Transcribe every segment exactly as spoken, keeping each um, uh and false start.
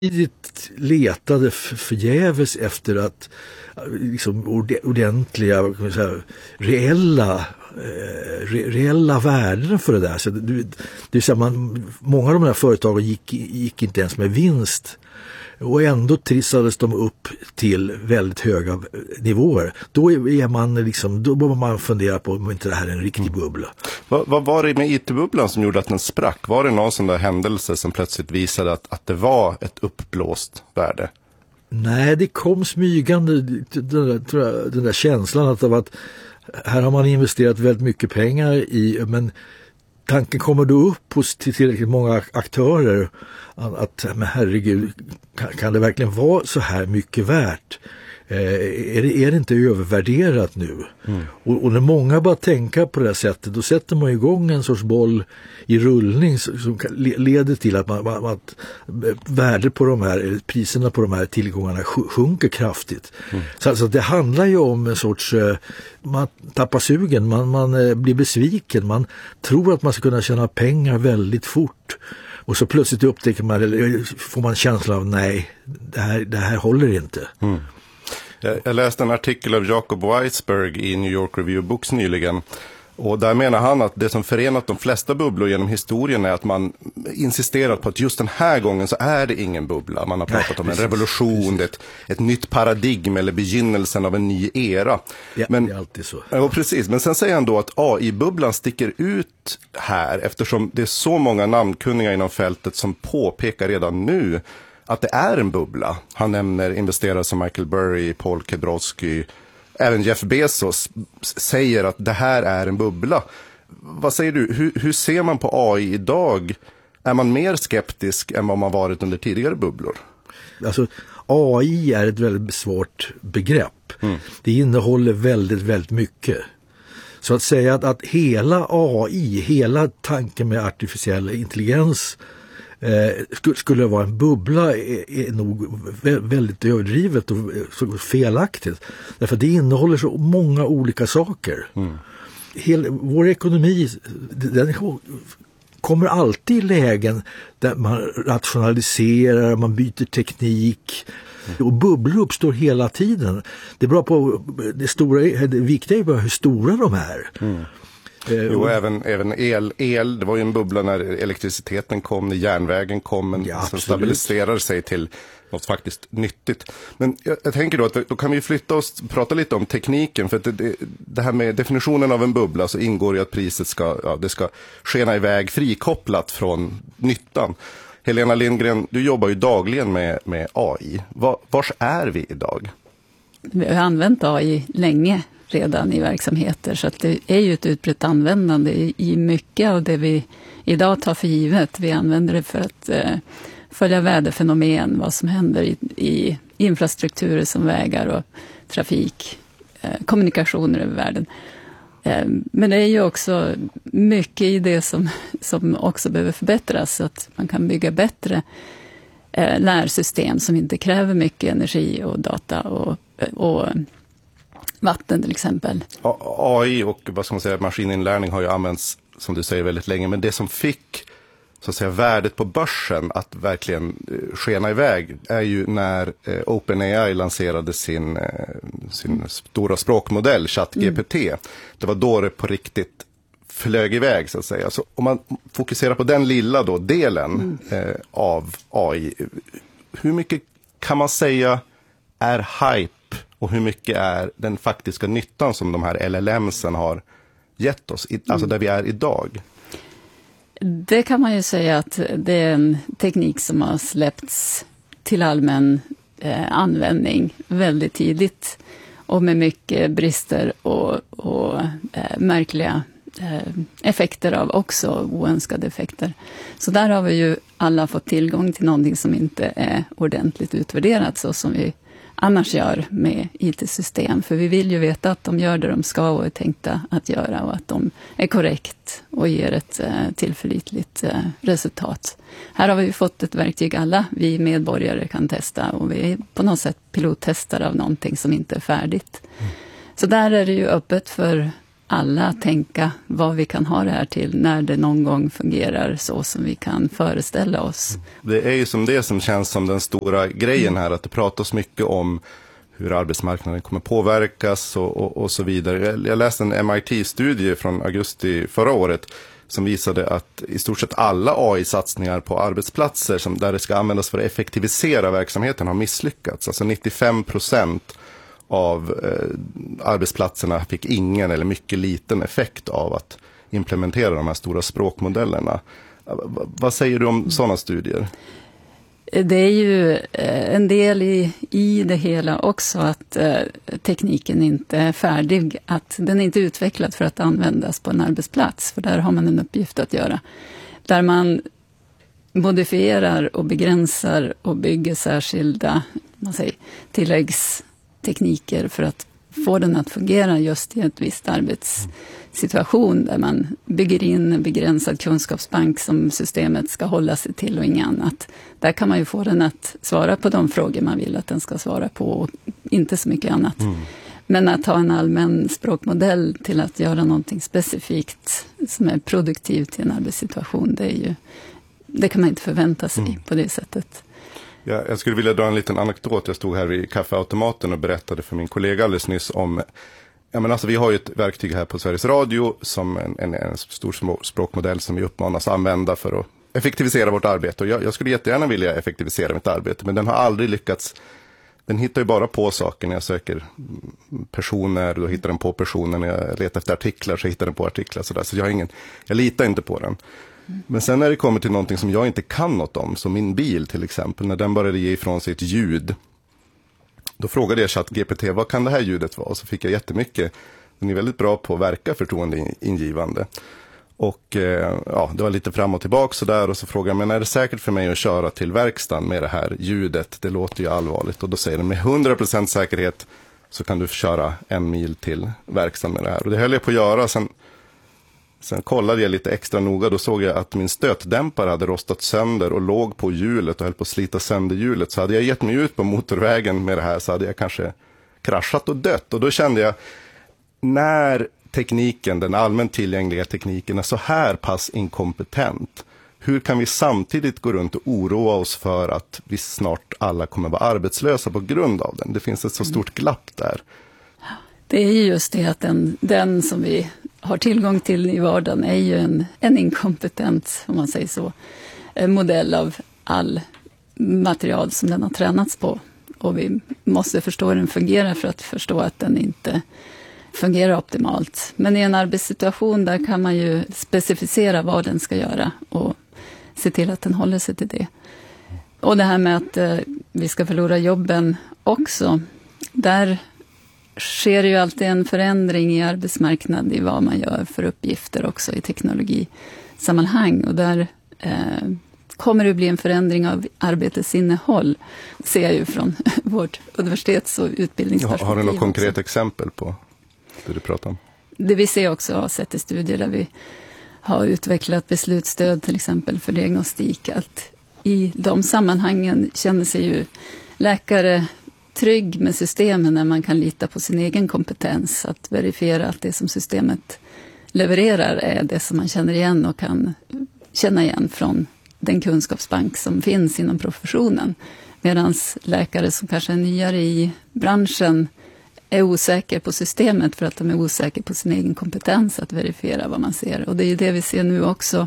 tidigt letade förgäves efter att liksom ordentliga, så här, reella Re- reella värden för det där. Så det, det, det är så man, många av de här företagen gick, gick inte ens med vinst och ändå trissades de upp till väldigt höga nivåer. Då är man liksom, då bör man fundera på om inte det här är en riktig bubbla. Mm. Vad, vad var det med I T-bubblan som gjorde att den sprack? Var det någon sån där händelse som plötsligt visade att, att det var ett uppblåst värde? Nej, det kom smygande den där, den där känslan att, av att här har man investerat väldigt mycket pengar i, men tanken kommer då upp hos tillräckligt många aktörer att, att men herregud, kan, kan det verkligen vara så här mycket värt? Eh, är, det, är det inte övervärderat nu? Mm. Och, och när många bara tänker på det här sättet, då sätter man igång en sorts boll i rullning som, som leder till att, man, att värdet på de här, priserna på de här tillgångarna sjunker kraftigt. Mm. Så alltså, det handlar ju om en sorts, man tappar sugen, man, man blir besviken, man tror att man ska kunna tjäna pengar väldigt fort. Och så plötsligt upptäcker man, eller får man känslan av nej, det här, det här håller inte. Mm. Jag läste en artikel av Jacob Weisberg i New York Review Books nyligen. Och där menar han att det som förenat de flesta bubblor genom historien är att man insisterat på att just den här gången så är det ingen bubbla. Man har pratat Nej, om en revolution, ett, ett nytt paradigm eller begynnelsen av en ny era. Ja, men, det är alltid så. Ja, precis. Men sen säger han då att A I-bubblan sticker ut här eftersom det är så många namnkunniga inom fältet som påpekar redan nu att det är en bubbla. Han nämner investerare som Michael Burry, Paul Kedrowski, även Jeff Bezos säger att det här är en bubbla. Vad säger du? Hur, hur ser man på A I idag? Är man mer skeptisk än vad man varit under tidigare bubblor? Alltså, A I är ett väldigt svårt begrepp. Mm. Det innehåller väldigt, väldigt mycket. Så att säga att, att hela A I, hela tanken med artificiell intelligens Eh, skulle, skulle vara en bubbla är, är nog väldigt överdrivet och så felaktigt. Därför det innehåller så många olika saker. Mm. Hel, vår ekonomi den kommer alltid i lägen där man rationaliserar, man byter teknik. Mm. Och bubblor uppstår hela tiden. Det beror på det stora, det viktiga är bara hur stora de är. Mm. Jo, även, även el, el, det var ju en bubbla när elektriciteten kom, när järnvägen kom, men ja, som stabiliserar sig till något faktiskt nyttigt. Men jag, jag tänker då att då kan vi flytta oss och prata lite om tekniken, för att det, det, det här med definitionen av en bubbla så ingår ju att priset ska, ja, det ska skena iväg frikopplat från nyttan. Helena Lindgren, du jobbar ju dagligen med, med A I. Var, vars är vi idag? Vi har använt A I länge redan i verksamheter, så att det är ju ett utbrett användande i mycket av det vi idag tar för givet. Vi använder det för att eh, följa väderfenomen, vad som händer i, i infrastrukturer som vägar och trafik, eh, kommunikationer över världen. Eh, men det är ju också mycket i det som, som också behöver förbättras, så att man kan bygga bättre eh, lärsystem som inte kräver mycket energi och data och, och vatten till exempel. A I och vad ska man säga, maskininlärning har ju använts, som du säger, väldigt länge. Men det som fick så att säga värdet på börsen att verkligen skena iväg är ju när eh, OpenAI lanserade sin, eh, sin stora språkmodell ChatGPT. Mm. Det var då det på riktigt flög iväg så att säga. Så om man fokuserar på den lilla då delen mm. eh, av A I, hur mycket kan man säga är hype? Och hur mycket är den faktiska nyttan som de här L L Msen har gett oss, alltså där vi är idag? Det kan man ju säga att det är en teknik som har släppts till allmän eh, användning väldigt tidigt. Och med mycket brister och, och eh, märkliga eh, effekter av också, oönskade effekter. Så där har vi ju alla fått tillgång till någonting som inte är ordentligt utvärderat, så som vi annars gör med I T-system. För vi vill ju veta att de gör det de ska och är tänkta att göra, och att de är korrekt och ger ett eh, tillförlitligt eh, resultat. Här har vi fått ett verktyg alla vi medborgare kan testa, och vi är på något sätt pilottestare av någonting som inte är färdigt. Mm. Så där är det ju öppet för alla tänka vad vi kan ha det här till när det någon gång fungerar så som vi kan föreställa oss. Det är ju som det som känns som den stora grejen här, att det pratas mycket om hur arbetsmarknaden kommer påverkas och, och, och så vidare. Jag, jag läste en M I T-studie från augusti förra året som visade att i stort sett alla A I-satsningar på arbetsplatser som, där det ska användas för att effektivisera verksamheten har misslyckats. Alltså nittiofem procent av eh, arbetsplatserna fick ingen eller mycket liten effekt av att implementera de här stora språkmodellerna. V- vad säger du om sådana studier? Det är ju en del i, i det hela också att eh, tekniken inte är färdig, att den är inte utvecklad för att användas på en arbetsplats, för där har man en uppgift att göra. Där man modifierar och begränsar och bygger särskilda man säger, tilläggstekniker för att få den att fungera just i ett visst arbetssituation där man bygger in en begränsad kunskapsbank som systemet ska hålla sig till och inget annat. Där kan man ju få den att svara på de frågor man vill att den ska svara på och inte så mycket annat. Mm. Men att ha en allmän språkmodell till att göra någonting specifikt som är produktivt i en arbetssituation, det, är ju, det kan man inte förvänta sig mm. på det sättet. Ja, jag skulle vilja dra en liten anekdot. Jag stod här vid kaffeautomaten och berättade för min kollega alldeles nyss om, ja men alltså vi har ju ett verktyg här på Sveriges Radio som en, en, en stor språkmodell som vi uppmanas använda för att effektivisera vårt arbete. Och jag, jag skulle jättegärna vilja effektivisera mitt arbete, men den har aldrig lyckats. Den hittar ju bara på saker när jag söker personer, då hittar den på personer. När jag letar efter artiklar så hittar den på artiklar. Så, där. Så jag, har ingen, jag litar inte på den. Men sen när det kommer till någonting som jag inte kan något om, som min bil till exempel, när den började ge ifrån sig ett ljud, då frågade jag ChatGPT, vad kan det här ljudet vara? Och så fick jag jättemycket. Den är väldigt bra på att verka förtroendeingivande. Och eh, ja, det var lite fram och tillbaka så där, och så frågade jag, men är det säkert för mig att köra till verkstaden med det här ljudet? Det låter ju allvarligt. Och då säger den, med hundra procent säkerhet så kan du köra en mil till verkstaden med det här. Och det höll jag på att göra. Sen, sen kollade jag lite extra noga, då såg jag att min stötdämpare hade rostat sönder och låg på hjulet och höll på att slita sönder hjulet. Så hade jag gett mig ut på motorvägen med det här så hade jag kanske kraschat och dött. Och då kände jag, när tekniken, den allmänt tillgängliga tekniken är så här pass inkompetent, hur kan vi samtidigt gå runt och oroa oss för att vi snart alla kommer vara arbetslösa på grund av den? Det finns ett så stort glapp där. Det är just det att den, den som vi har tillgång till i vardagen är ju en, en inkompetent, om man säger så, modell av all material som den har tränats på. Och vi måste förstå hur den fungerar för att förstå att den inte fungerar optimalt. Men i en arbetssituation där kan man ju specificera vad den ska göra och se till att den håller sig till det. Och det här med att eh, vi ska förlora jobben också, där sker ju alltid en förändring i arbetsmarknaden i vad man gör för uppgifter också i teknologisammanhang. Och där eh, kommer det bli en förändring av arbetets innehåll, ser jag ju från vårt universitets- och utbildningsperspektiv. Har du något konkret exempel på det du pratar om? Det vi ser också, har sett i studier där vi har utvecklat beslutsstöd till exempel för diagnostik, att i de sammanhangen känner sig ju läkare trygg med systemen när man kan lita på sin egen kompetens, att verifiera att det som systemet levererar är det som man känner igen och kan känna igen från den kunskapsbank som finns inom professionen. Medan läkare som kanske är nyare i branschen är osäker på systemet för att de är osäker på sin egen kompetens att verifiera vad man ser. Och det är ju det vi ser nu också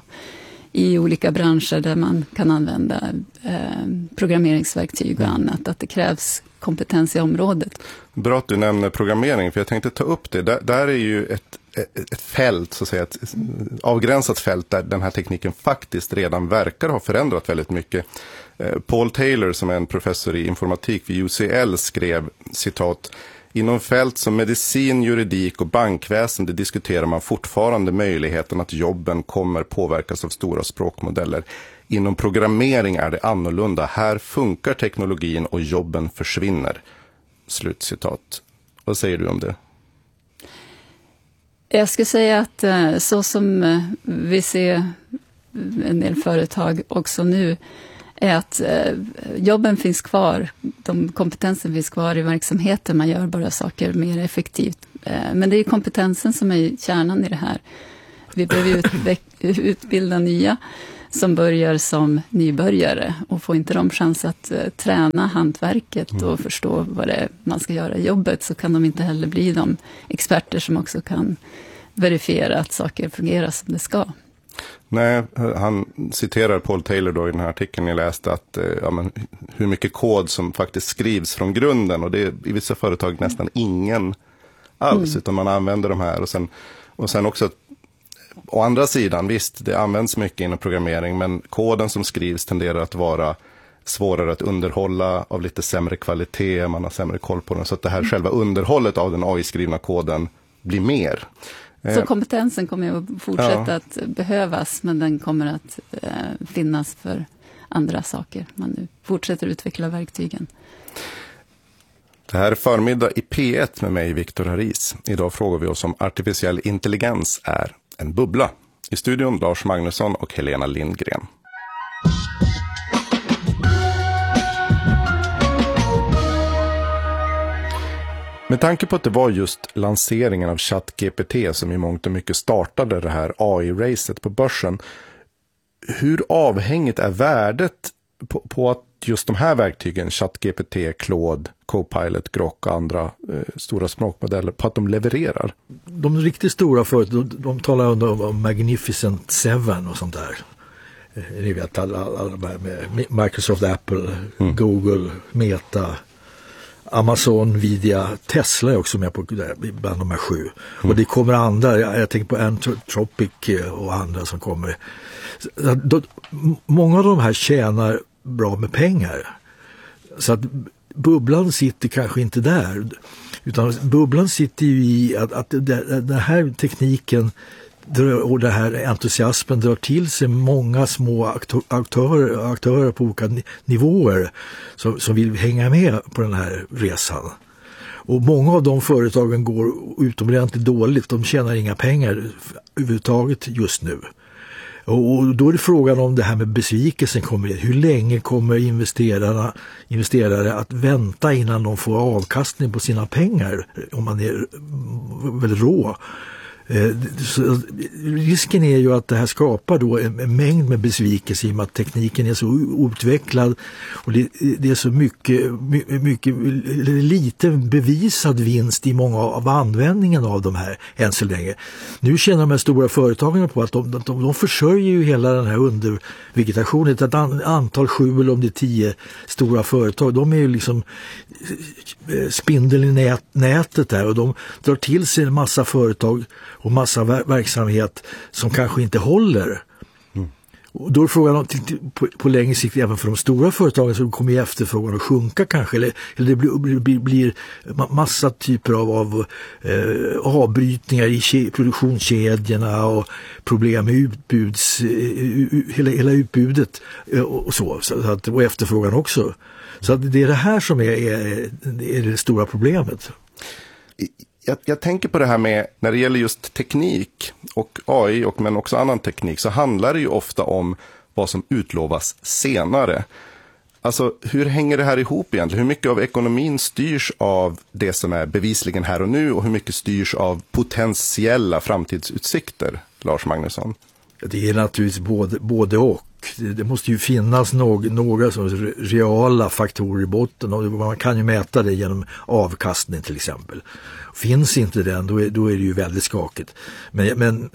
i olika branscher där man kan använda eh, programmeringsverktyg och annat, att det krävs kompetens i området. Bra att du nämner programmering, för jag tänkte ta upp det. Där, där är ju ett, ett, ett fält, så att säga, ett avgränsat fält där den här tekniken faktiskt redan verkar ha förändrat väldigt mycket. Eh, Paul Taylor, som är en professor i informatik vid U C L, skrev, citat, inom fält som medicin, juridik och bankväsende diskuterar man fortfarande möjligheten att jobben kommer påverkas av stora språkmodeller. Inom programmering är det annorlunda. Här funkar teknologin och jobben försvinner. Slutcitat. Vad säger du om det? Jag skulle säga att så som vi ser en del företag också nu, är att eh, jobben finns kvar, de kompetensen finns kvar i verksamheten, man gör bara saker mer effektivt. Men det är kompetensen som är kärnan i det här. Vi behöver utveck- utbilda nya som börjar som nybörjare och får inte de chans att uh, träna hantverket mm. och förstå vad det är man ska göra i jobbet, så kan de inte heller bli de experter som också kan verifiera att saker fungerar som det ska. Nej, han citerar Paul Taylor då i den här artikeln jag läste att ja, men, hur mycket kod som faktiskt skrivs från grunden, och det är i vissa företag nästan ingen alls, mm. utan man använder de här och sen, och sen också å andra sidan, visst det används mycket inom programmering, men koden som skrivs tenderar att vara svårare att underhålla, av lite sämre kvalitet, man har sämre koll på den, så att det här mm. själva underhållet av den A I-skrivna koden blir mer. Så kompetensen kommer ju att fortsätta ja. att behövas, men den kommer att eh, finnas för andra saker. Man nu fortsätter utveckla verktygen. Det här är Förmiddag i P ett med mig, Viktor Haris. Idag frågar vi oss om artificiell intelligens är en bubbla. I studion Lars Magnusson och Helena Lindgren. Med tanke på att det var just lanseringen av ChatGPT som i mångt och mycket startade det här A I-racet på börsen, hur avhängigt är värdet på, på att just de här verktygen, ChatGPT, Claude, Copilot, Grok och andra eh, stora språkmodeller, på att de levererar? De riktigt stora företagen, de, de talar om, om Magnificent Seven och sånt där. Ni vet alla, alla med Microsoft, Apple, mm. Google, Meta, Amazon, Nvidia, Tesla är också med på bland de här sju. Mm. Och det kommer andra, jag, jag tänker på Anthropic och andra som kommer. Då, många av de här tjänar bra med pengar. Så att bubblan sitter kanske inte där. Utan bubblan sitter ju i att, att den här tekniken och den här entusiasmen drar till sig många små aktörer, aktörer på olika nivåer som, som vill hänga med på den här resan. Och många av de företagen går utomordentligt dåligt. De tjänar inga pengar överhuvudtaget just nu. Och då är det frågan om det här med besvikelsen kommer in. Hur länge kommer investerarna, investerare att vänta innan de får avkastning på sina pengar om man är väldigt rå? Så risken är ju att det här skapar då en mängd med besvikelse i och med att tekniken är så utvecklad och det, det är så mycket, mycket liten bevisad vinst i många av användningen av de här än så länge. Nu tjänar de här stora företagen på att de, de, de försörjer ju hela den här undervegetationen. Ett antal sju eller om det är tio stora företag, de är ju liksom spindeln i nät, nätet där och de drar till sig en massa företag och massa verksamhet som kanske inte håller. Mm. Och då är frågan om, på, på längre sikt även för de stora företagen så kommer ju efterfrågan att sjunka kanske, eller, eller det blir, blir, blir massa typer av, av eh, avbrytningar i ke, produktionskedjorna och problem med utbuds, hela, hela utbudet och, och så, så att, och efterfrågan också. Så att det är det här som är, är, är det stora problemet. Jag, jag tänker på det här med, när det gäller just teknik och A I, och, men också annan teknik, så handlar det ju ofta om vad som utlovas senare. Alltså, hur hänger det här ihop egentligen? Hur mycket av ekonomin styrs av det som är bevisligen här och nu och hur mycket styrs av potentiella framtidsutsikter, Lars Magnusson? Det är naturligtvis både, både och. Det måste ju finnas några, några som reala faktorer i botten och man kan ju mäta det genom avkastning till exempel. Finns inte den, då är, då är det ju väldigt skakigt. Men, men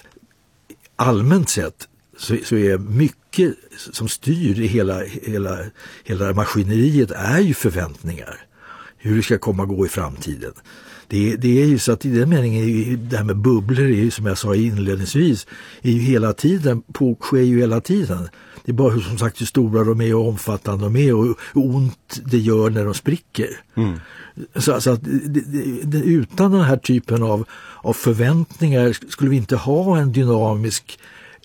allmänt sett så, så är mycket som styr i hela, hela, hela maskineriet är ju förväntningar. Hur det ska komma gå i framtiden. Det, det är ju så att i den meningen är ju, det här med bubblor är ju som jag sa inledningsvis är ju hela tiden, på, sker ju hela tiden. Det är bara som sagt hur stora de är och omfattande de är och hur ont det gör när de spricker. Mm. Så, så att det, det, utan den här typen av, av förväntningar skulle vi inte ha en dynamisk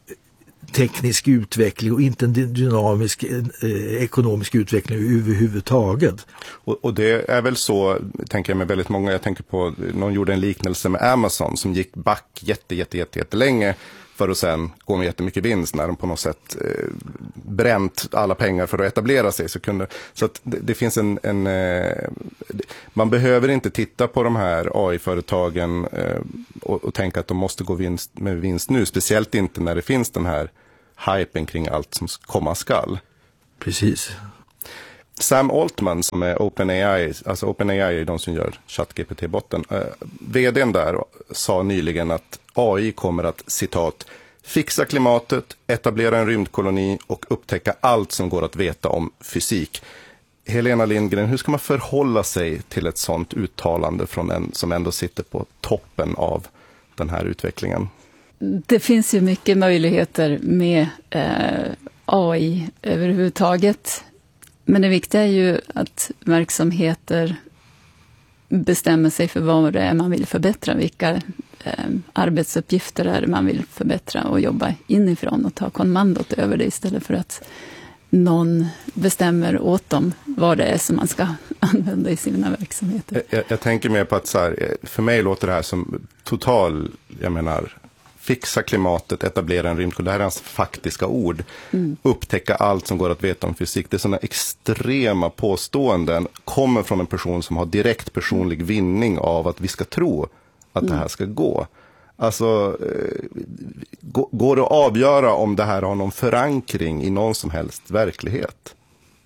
teknisk utveckling och inte en dynamisk eh, ekonomisk utveckling överhuvudtaget. Och, och det är väl så, tänker jag med väldigt många, jag tänker på, någon gjorde en liknelse med Amazon som gick back jätte, jätte, jätte, jätte länge för att sen gå med jättemycket vinst när de på något sätt eh, bränt alla pengar för att etablera sig. Så, kunde, så att det, det finns en... en eh, man behöver inte titta på de här A I-företagen eh, och, och tänka att de måste gå vinst, med vinst nu. Speciellt inte när det finns den här hypen kring allt som komma skall. Precis. Sam Altman som är OpenAI, alltså OpenAI är de som gör ChatGPT-botten. Eh, vdn där sa nyligen att A I kommer att, citat, fixa klimatet, etablera en rymdkoloni och upptäcka allt som går att veta om fysik. Helena Lindgren, hur ska man förhålla sig till ett sånt uttalande från en som ändå sitter på toppen av den här utvecklingen? Det finns ju mycket möjligheter med eh, A I överhuvudtaget. Men det viktiga är ju att verksamheter bestämmer sig för vad det är man vill förbättra, vilka eh, arbetsuppgifter är det man vill förbättra och jobba inifrån och ta kommandot över det istället för att någon bestämmer åt dem vad det är som man ska använda i sina verksamheter. Jag, jag tänker mer på att så här, för mig låter det här som total, jag menar, fixa klimatet, etablera en rymdkoloni. Det här är hans faktiska ord. Mm. Upptäcka allt som går att veta om fysik. Det är sådana extrema påståenden. Kommer från en person som har direkt personlig vinning av att vi ska tro att mm. det här ska gå. Alltså, går det att avgöra om det här har någon förankring i någon som helst verklighet?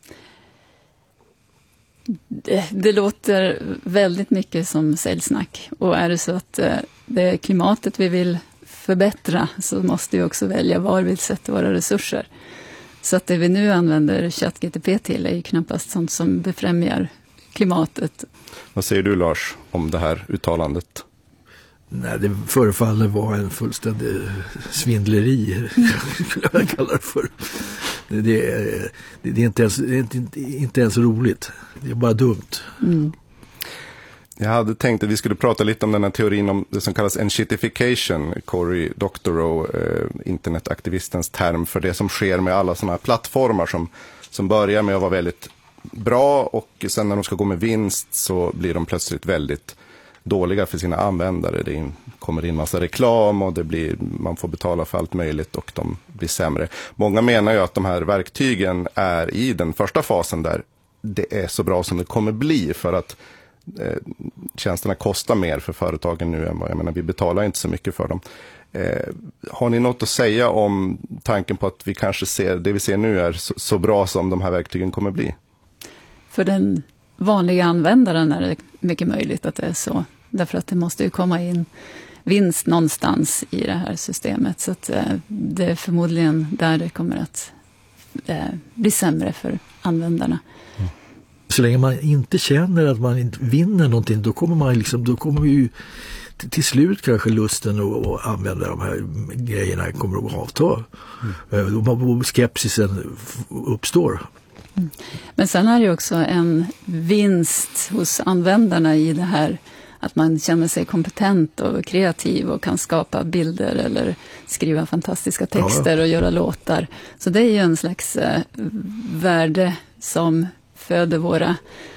Det, det låter väldigt mycket som säljsnack. Och är det så att det är klimatet vi vill förbättra så måste vi också välja var vi sätter våra resurser. Så att det vi nu använder ChatGPT till är ju knappast sånt som befrämjar klimatet. Vad säger du, Lars, om det här uttalandet? Nej, det förefaller vara en fullständig svindleri, skulle jag kalla det för. Det, det, är, det, är inte ens, det är inte, inte ens roligt. Det är bara dumt. Mm. Jag hade tänkt att vi skulle prata lite om den här teorin om det som kallas enshittification, Cory Doctorow, eh, internetaktivistens term för det som sker med alla sådana här plattformar som, som börjar med att vara väldigt bra och sen när de ska gå med vinst så blir de plötsligt väldigt dåliga för sina användare. Det in, kommer in massa reklam och det blir, man får betala för allt möjligt och de blir sämre. Många menar ju att de här verktygen är i den första fasen där det är så bra som det kommer bli för att eh, tjänsterna kostar mer för företagen nu än vad, jag menar, vi betalar inte så mycket för dem. Eh, har ni något att säga om tanken på att vi kanske ser, det vi ser nu är så, så bra som de här verktygen kommer bli? För den vanliga användaren är det mycket möjligt att det är så. Därför att det måste ju komma in vinst någonstans i det här systemet. Så att, eh, det är förmodligen där det kommer att eh, bli sämre för användarna. Mm. Så länge man inte känner att man inte vinner någonting, då kommer man liksom, då kommer ju till, till slut kanske lusten att, att använda de här grejerna kommer att avta. Mm. Och skepsisen uppstår. Mm. Men sen är det ju också en vinst hos användarna i det här att man känner sig kompetent och kreativ och kan skapa bilder eller skriva fantastiska texter ja. och göra låtar. Så det är ju en slags eh, värde som föder våra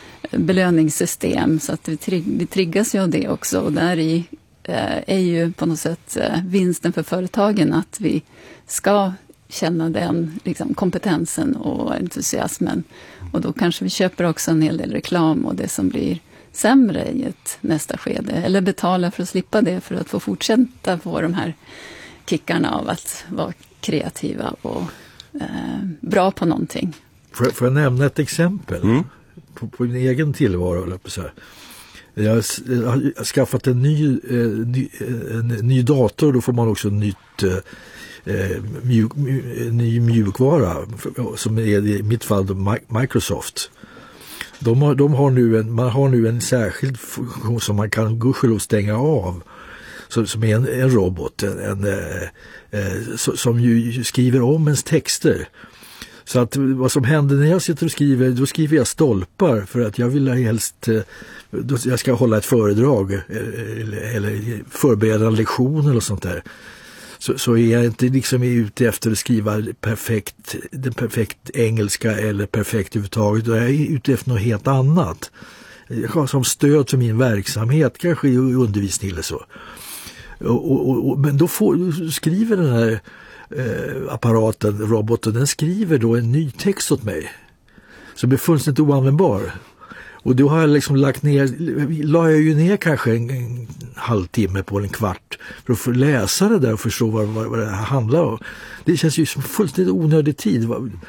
belöningssystem så att vi, trig- vi triggas ju av det också och där i eh, är ju på något sätt eh, vinsten för företagen att vi ska känna den liksom, kompetensen och entusiasmen. Och då kanske vi köper också en hel del reklam och det som blir sämre i ett nästa skede. Eller betala för att slippa det för att få fortsätta få de här kickarna av att vara kreativa och eh, bra på någonting. Får, får jag nämna ett exempel mm. på, på min egen tillvaro? Eller på så här. Jag har skaffat en ny, eh, ny, en ny dator, då får man också en nytt eh, Eh, mjuk, mjuk, ny mjukvara som är i mitt fall då Microsoft. De har, de har nu en, man har nu en särskild funktion som man kan gudskelov stänga av så, som är en, en robot en, en, eh, eh, så, som ju skriver om ens texter. Så att vad som händer när jag sitter och skriver, då skriver jag stolpar för att jag vill helst, då jag ska hålla ett föredrag eller, eller förbereda en lektion eller sånt där. Så, så är jag inte liksom ute efter att skriva perfekt, den perfekt engelska eller perfekt överhuvudtaget. Jag är ute efter något helt annat. Som stöd för min verksamhet, kanske i undervisning eller så. Och, och, och, men då får, skriver den här eh, apparaten, roboten, den skriver då en ny text åt mig som blir fullständigt oanvändbar. Och då har jag liksom lagt ner, la jag ju ner kanske en, en halvtimme på en kvart för att få läsa det där och förstå vad, vad, vad det här handlar om. Det känns ju som fullständigt onödig tid.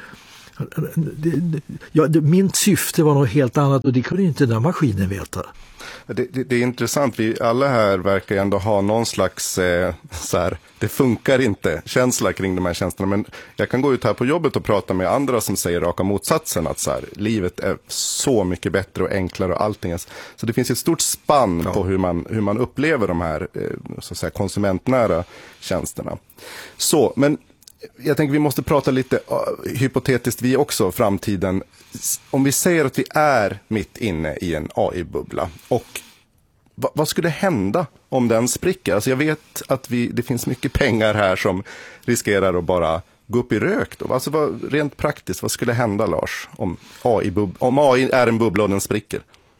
Det, det, ja, det, min syfte var något helt annat och det kunde ju inte den här maskinen veta. Det, det, det är intressant, vi alla här verkar ändå ha någon slags eh, så här, det funkar inte känsla kring de här tjänsterna, men jag kan gå ut här på jobbet och prata med andra som säger raka motsatsen, att så här, livet är så mycket bättre och enklare och allting. Så det finns ett stort spann ja. på hur man, hur man upplever de här eh, så att säga, konsumentnära tjänsterna. Så, men jag tänker vi måste prata lite uh, hypotetiskt vi också, framtiden. Om vi säger att vi är mitt inne i en A I-bubbla, och va, vad skulle hända om den spricker? Alltså jag vet att vi, det finns mycket pengar här som riskerar att bara gå upp i rök då. Alltså vad, rent praktiskt, vad skulle hända, Lars, om A I-bub- om A I är en bubbla och den spricker?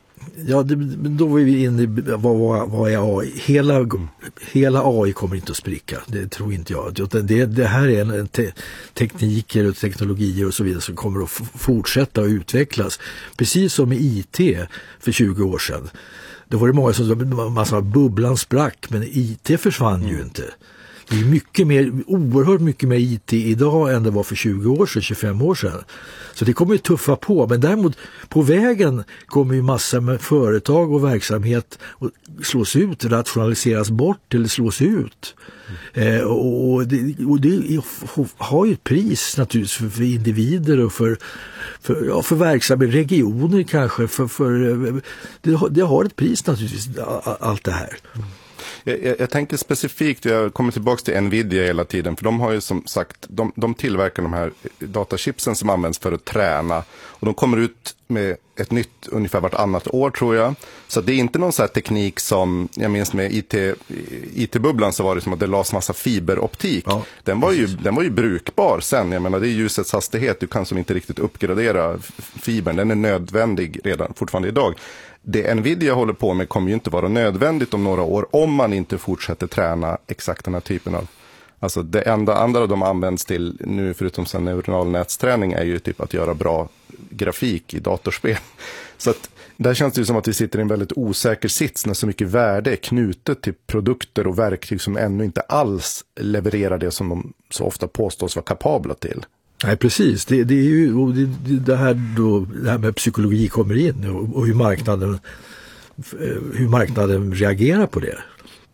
Ja, det, då är vi inne i vad, vad, vad är A I. Hela, mm. hela A I kommer inte att spricka, det tror inte jag. Det, det här är en te, tekniker och teknologier och så vidare som kommer att f- fortsätta att utvecklas. Precis som i I T för tjugo år sedan. Det var det många som massa bubblan sprack, men I T försvann mm. ju inte. Det är mycket mer, oerhört mycket mer I T idag än det var för tjugo år sedan, tjugofem år sedan. Så det kommer ju tuffa på, men däremot på vägen kommer ju massa med företag och verksamhet att slås ut, rationaliseras bort eller slås ut. Mm. Eh, och, och, det, och det har ju ett pris naturligtvis för, för individer och för, för, ja, för verksamhet, regioner kanske. För, för, det, det har ett pris naturligtvis, allt det här. Mm. Jag, jag, jag tänker specifikt, jag kommer tillbaka till Nvidia hela tiden, för de har ju som sagt, de, de tillverkar de här datachipsen som används för att träna, och de kommer ut med ett nytt ungefär vartannat år tror jag. Så det är inte någon så här teknik som, jag minns med I T, I T-bubblan så var det som att det lades massa fiberoptik. Ja, den, var ju, den var ju brukbar sen, jag menar det är ljusets hastighet, du kan som inte riktigt uppgradera fibern, den är nödvändig redan fortfarande idag. Det Nvidia håller på med kommer ju inte vara nödvändigt om några år om man inte fortsätter träna exakt den här typen av. Alltså det enda andra de används till nu förutom sen neuronalnätsträning är ju typ att göra bra grafik i datorspel. Så att där känns det ju som att vi sitter i en väldigt osäker sits när så mycket värde är knutet till produkter och verktyg som ännu inte alls levererar det som de så ofta påstås vara kapabla till. Nej, precis. Det, det är ju och det, det, här då, det här med psykologi kommer in och, och hur marknaden hur marknaden reagerar på det.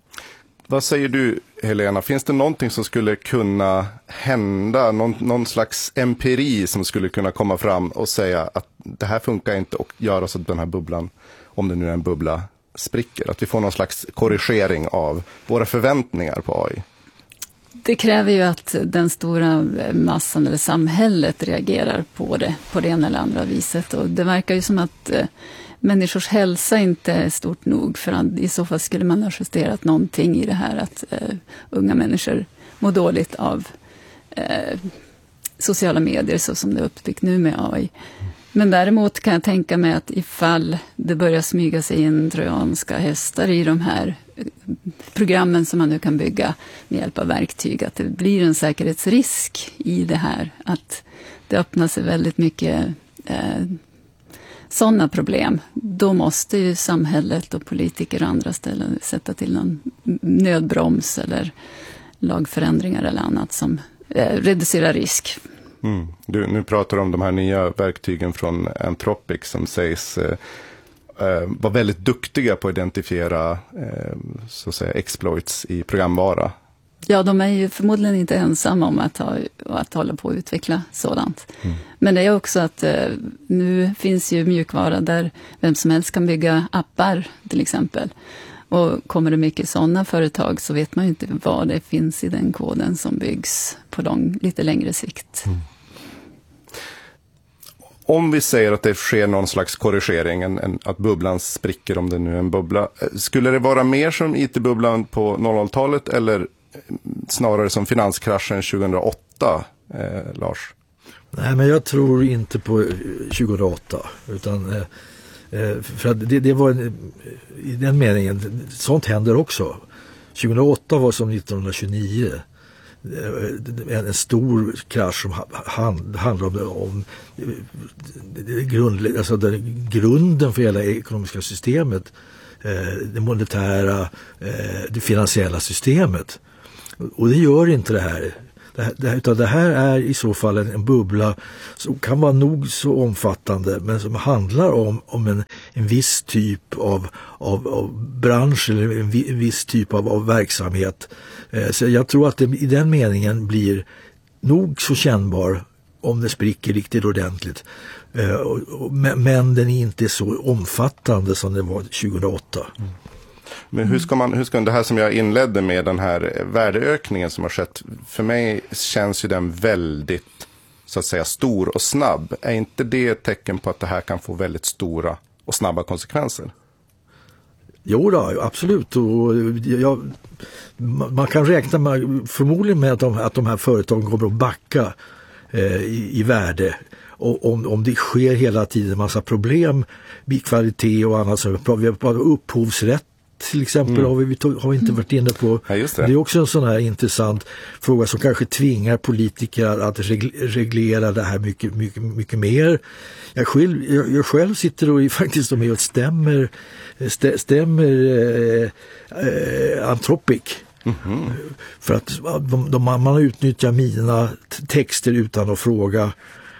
Vad säger du, Helena? Finns det någonting som skulle kunna hända, någon, någon slags empiri som skulle kunna komma fram och säga att det här funkar inte och göra så att den här bubblan, om det nu är en bubbla, spricker? Att vi får någon slags korrigering av våra förväntningar på A I? Det kräver ju att den stora massan eller samhället reagerar på det på det ena eller andra viset. Och det verkar ju som att eh, människors hälsa inte är stort nog, för att i så fall skulle man ha justerat någonting i det här att eh, unga människor mår dåligt av eh, sociala medier så som det är uppbyggt nu med A I. Men däremot kan jag tänka mig att ifall det börjar smyga sig in trojanska hästar i de här programmen som man nu kan bygga med hjälp av verktyg, att det blir en säkerhetsrisk i det här, att det öppnar sig väldigt mycket eh, sådana problem. Då måste ju samhället och politiker och andra ställen sätta till någon nödbroms eller lagförändringar eller annat som eh, reducerar risk. Mm. Du, nu pratar du om de här nya verktygen från Anthropic som sägs eh, eh, vara väldigt duktiga på att identifiera eh, så att säga, exploits i programvara. Ja, de är ju förmodligen inte ensamma om att, ha, att hålla på att utveckla sådant. Mm. Men det är också att eh, nu finns ju mjukvara där vem som helst kan bygga appar till exempel. Och kommer det mycket sådana företag så vet man ju inte vad det finns i den koden som byggs på lång, lite längre sikt. Mm. Om vi säger att det sker någon slags korrigering, en, en, att bubblan spricker om det nu är en bubbla. Skulle det vara mer som I T-bubblan på noll noll-talet eller snarare som finanskraschen tjugohundraåtta, eh, Lars? Nej, men jag tror inte på tjugohundraåtta, utan eh, för att det, det var en, i den meningen, sånt händer också. tjugohundraåtta var som nittonhundratjugonio. En, en stor krasch som hand, handlar om, om grund, alltså den, grunden för hela ekonomiska systemet, eh, det monetära, eh, det finansiella systemet. Och det gör inte det här. Det här, det här, utan det här är i så fall en, en bubbla som kan vara nog så omfattande, men som handlar om, om en, en viss typ av, av, av bransch eller en, vi, en viss typ av, av verksamhet. Eh, så jag tror att det i den meningen blir nog så kännbar om det spricker riktigt ordentligt. Eh, och, och, men, men den är inte så omfattande som det var tjugohundraåtta. Mm. Men hur ska man, hur ska det här som jag inledde med, den här värdeökningen som har skett, för mig känns ju den väldigt, så att säga, stor och snabb. Är inte det ett tecken på att det här kan få väldigt stora och snabba konsekvenser? Jo då, absolut. Och jag, man kan räkna med, förmodligen med att de, att de här företagen kommer att backa eh, i, i värde. Och om, om det sker hela tiden en massa problem med kvalitet och annat, så vi har pratat upphovsrätt till exempel, mm. har, vi, har vi inte varit inne på. Ja, just det. Det är också en sån här intressant fråga som kanske tvingar politiker att reglera det här mycket, mycket, mycket mer. Jag själv, jag, jag själv sitter och faktiskt med och stämmer, stä, stämmer eh, eh, Anthropic. Mm-hmm. För att de, de, man har utnyttjat mina texter utan att fråga.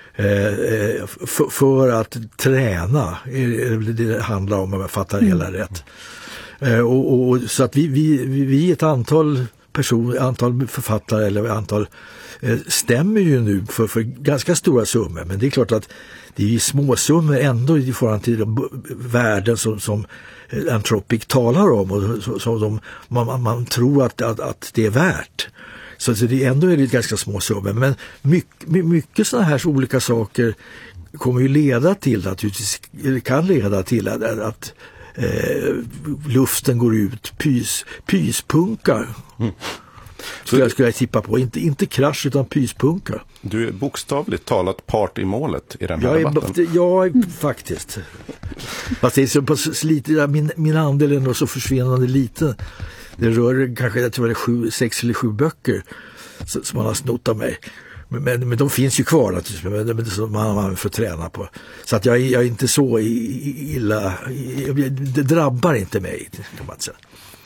För, för att träna, det, det handlar om, om jag fattar mm. hela rätt. Och, och, så att vi, vi, vi ett antal personer, antal författare eller antal stämmer ju nu för, för ganska stora summor, men det är klart att det är små summor ändå i förhållande till de värden som, som Anthropic talar om och så, så de, man, man tror att, att, att det är värt. Så, så det ändå är det ganska små summor, men mycket, mycket sådana här olika saker kommer ju leda till, naturligtvis, eller kan leda till att, att eh, luften går ut, pys, pyspunkar. Mm. Så jag skulle jag tippa på, inte, inte krasch utan pyspunkar. Du är bokstavligt talat part i målet i den här jag debatten. Är, jag är faktiskt. Fast det är så pass lite, min, min andel är nog så försvinnande liten. Det rör kanske, jag tror det är sju, sex eller sju böcker som man har snott av mig. Men, men, men de finns ju kvar naturligtvis, men det är så man, man får träna på. Så att jag, jag är inte så illa, det drabbar inte mig, kan man säga.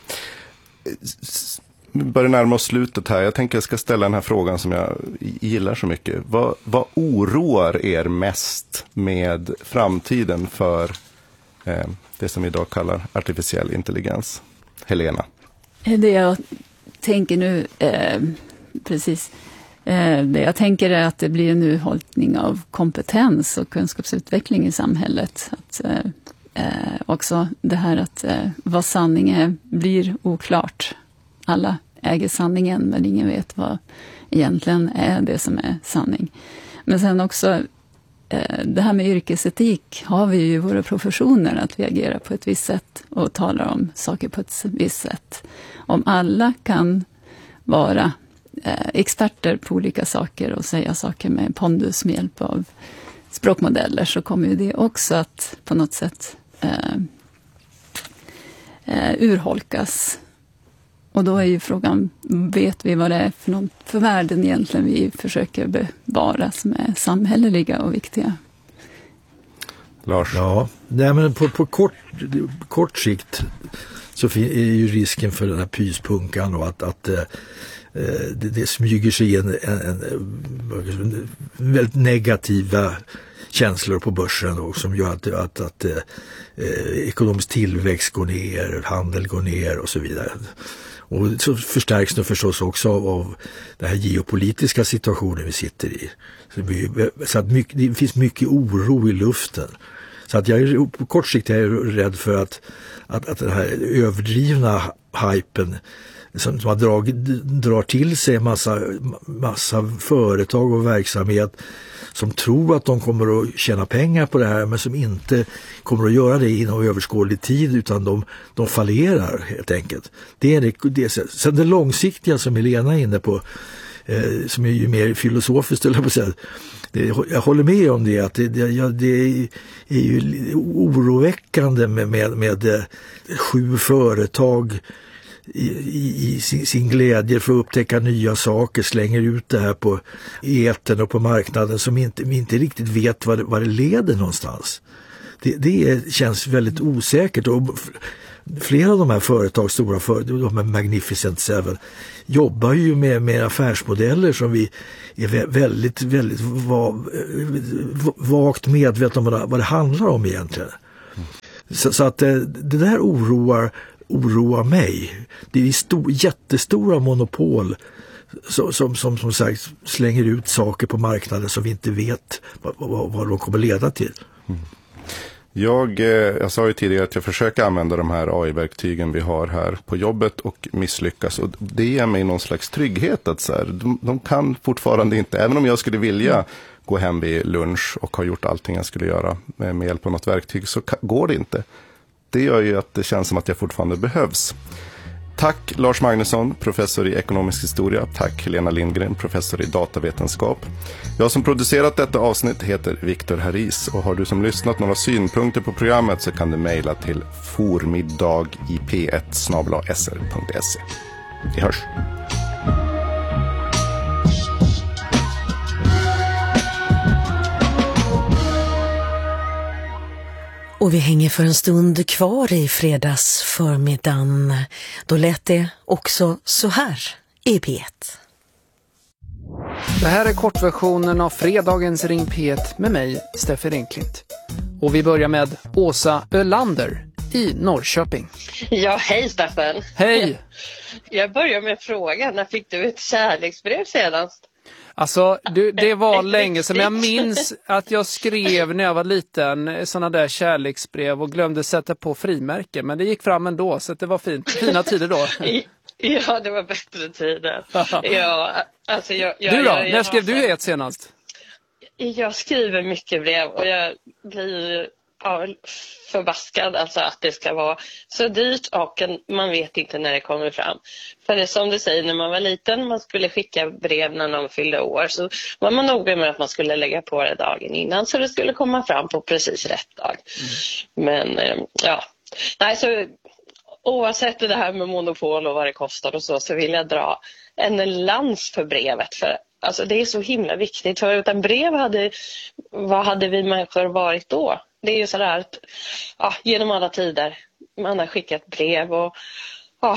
Vi börjar närma oss slutet här. Jag tänker jag ska ställa den här frågan som jag gillar så mycket. Vad, vad oroar er mest med framtiden för eh, det som vi idag kallar artificiell intelligens? Helena? Det jag tänker nu, eh, precis, eh, det jag tänker är att det blir en urholkning av kompetens och kunskapsutveckling i samhället. Att, eh, eh, också det här att eh, vad sanning är blir oklart. Alla äger sanningen, men ingen vet vad egentligen är det som är sanning. Men sen också eh, det här med yrkesetik har vi ju i våra professioner, att vi agerar på ett visst sätt och talar om saker på ett visst sätt. Om alla kan vara eh, experter på olika saker och säga saker med pondus med hjälp av språkmodeller, så kommer ju det också att på något sätt eh, eh, urholkas. Och då är ju frågan, vet vi vad det är för, någon, för värden egentligen vi försöker bevara som är samhälleliga och viktiga? Lars? Ja, nej, men på, på kort, kort sikt så är ju risken för den här pyspunkan och att, att eh, det, det smyger sig en, en, en, en väldigt negativa känslor på börsen och som gör att, att, att eh, ekonomisk tillväxt går ner, handel går ner och så vidare. Och så förstärks det förstås också av, av den här geopolitiska situationen vi sitter i. Så, det, så att mycket, det finns mycket oro i luften. Så att jag är, på kort sikt är jag rädd för att, att, att den här överdrivna hypen som, som har drag, drar till sig en massa, massa företag och verksamhet som tror att de kommer att tjäna pengar på det här, men som inte kommer att göra det inom överskådlig tid, utan de, de fallerar helt enkelt. Det är det, det. Sen det långsiktiga som Helena är inne på, eh, som är ju mer filosofiskt, eller på sätt. Det, jag håller med om det, att det, det, ja, det är ju oroväckande med, med, med sju företag i, i, i sin, sin glädje för att upptäcka nya saker slänger ut det här på etern och på marknaden som inte, vi inte riktigt vet vad det, vad det leder någonstans. Det, det känns väldigt osäkert, och flera av de här företag, stora företag, de här Magnificent Seven, jobbar ju med, med affärsmodeller som vi är väldigt, väldigt va, vagt medvetna om vad det, vad det handlar om egentligen. Mm. Så, så att det, det där oroar, oroar mig. Det är stor, jättestora monopol som, som, som, som sagt slänger ut saker på marknaden som vi inte vet vad, vad, vad de kommer leda till. Mm. Jag, jag sa ju tidigare att jag försöker använda de här A I-verktygen vi har här på jobbet och misslyckas. Och det ger mig någon slags trygghet att så här, de, de kan fortfarande inte, även om jag skulle vilja mm. gå hem vid lunch och ha gjort allting jag skulle göra med, med hjälp av något verktyg, så ka- går det inte. Det gör ju att det känns som att jag fortfarande behövs. Tack Lars Magnusson, professor i ekonomisk historia. Tack Helena Lindgren, professor i datavetenskap. Jag som producerat detta avsnitt heter Viktor Haris, och har du som lyssnat några synpunkter på programmet så kan du mejla till formiddag i p ett snabel-a s r punkt se. Vi hörs! Och vi hänger för en stund kvar i fredags förmiddagen. Då lät det också så här i P ett. Det här är kortversionen av fredagens Ring P ett med mig, Steffi Ringklint. Och vi börjar med Åsa Ölander i Norrköping. Ja, hej Staffan. Hej! Jag börjar med frågan, när fick du ett kärleksbrev senast? Alltså, du, det var länge sedan. Jag minns att jag skrev när jag var liten sådana där kärleksbrev och glömde sätta på frimärke. Men det gick fram ändå, så det var fint. Fina tider då. Ja, det var bättre tider. Ja, alltså jag, jag, du då? jag, jag, när skrev jag, du ett senast? Jag skriver mycket brev och jag blir ja, förbaskad alltså att det ska vara så dyrt och man vet inte när det kommer fram. För det är som du säger, när man var liten, man skulle skicka brev när någon fyllde år, så var man noga med att man skulle lägga på det dagen innan så det skulle komma fram på precis rätt dag. Mm. Men ja, nej, så oavsett det här med monopol och vad det kostar och så, så vill jag dra en lans för brevet. För alltså, det är så himla viktigt. För utan brev hade, vad hade vi människor varit då? Det är ju sådär att ja, genom alla tider man har skickat brev och ja.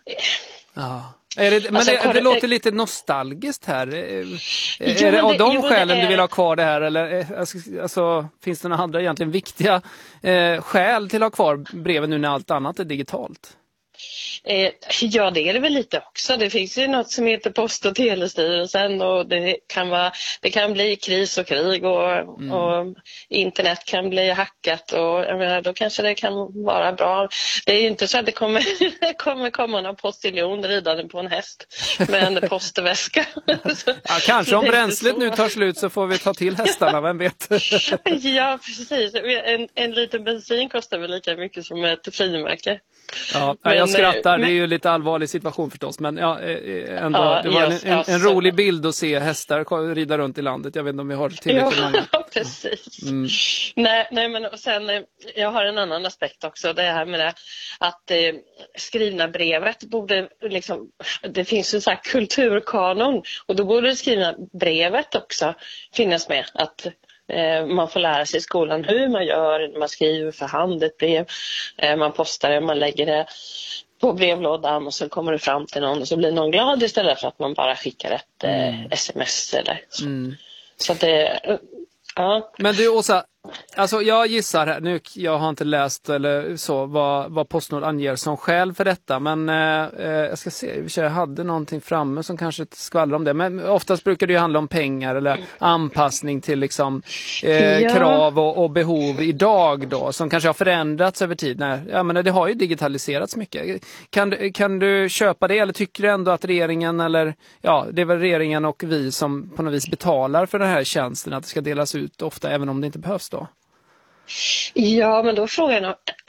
Ja. Är det, men alltså, det, det låter lite nostalgiskt här. Är jo, det av de jo, skälen är... du vill ha kvar det här? Eller alltså, finns det några andra egentligen viktiga eh, skäl till att ha kvar breven nu när allt annat är digitalt? Eh, ja, det är det väl lite också. Det finns ju något som heter Post- och telestyrelsen och det kan, vara, det kan bli kris och krig och, mm. och internet kan bli hackat och jag menar, då kanske det kan vara bra. Det är ju inte så att det kommer, kommer komma någon postiljon ridande på en häst med en postväska. Ja, kanske om bränslet nu tar slut så får vi ta till hästarna, vem vet? Ja, precis. En, en liten bensin kostar väl lika mycket som ett frimärke. Ja, men, jag skrattar, det är ju en lite allvarlig situation förstås, men ja, ändå, ja, det var en, en, en ja, rolig bild att se hästar rida runt i landet. Jag vet inte om vi har tillräckligt många. Ja, precis. Mm. Nej, nej, men och sen, jag har en annan aspekt också, det här med det, att eh, skrivna brevet borde liksom, det finns ju så här kulturkanon och då borde det skrivna brevet också finnas med, att man får lära sig i skolan hur man gör, man skriver för hand ett brev, man postar det, man lägger det på brevlådan och så kommer det fram till någon och så blir någon glad istället för att man bara skickar ett mm. sms eller så. Mm. Så att det, ja. Men du Åsa, alltså jag gissar här, nu jag har inte läst eller så vad, vad Postnord anger som skäl för detta, men eh, jag ska se, jag hade någonting framme som kanske skvallrar om det, men oftast brukar det ju handla om pengar eller anpassning till liksom eh, ja. krav och, och behov idag då, som kanske har förändrats över tid. Nej, ja, men det har ju digitaliserats mycket. Kan, kan du köpa det eller tycker du ändå att regeringen eller ja, det är väl regeringen och vi som på något vis betalar för den här tjänsten, att det ska delas ut ofta även om det inte behövs då? Ja, men då frågar jag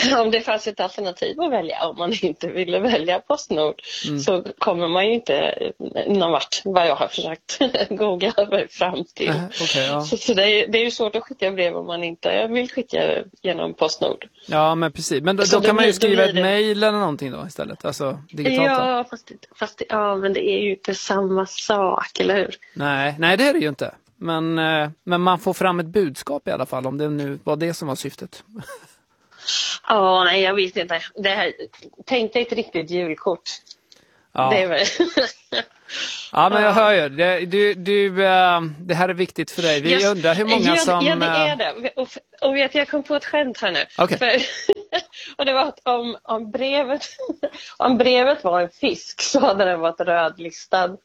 om det fanns ett alternativ att välja, om man inte ville välja Postnord, mm. så kommer man ju inte någon vart, vad jag har försökt googla mig fram till. Äh, okay, ja. Så, så det, är, det är ju svårt att skicka brev om man inte vill skicka genom Postnord. Ja, men precis. Men då, då kan man ju skriva ett mejl eller någonting då istället, alltså digitalt. Ja, fast, fast ja, men det är ju inte samma sak, eller hur? Nej, nej det är det ju inte. Men, men man får fram ett budskap i alla fall, om det nu var det som var syftet. Ja, nej, jag vet inte. Det här, tänk dig ett riktigt julkort. Ja. Det är väl... Ja, men jag hör ju. Det, du, du, det här är viktigt för dig. Vi yes. undrar hur många ja, som... Ja, det är det. Och, och vet, jag kom på ett skämt här nu. Okay. För, och det var att om, om, brevet, om brevet var en fisk så hade den varit rödlistad.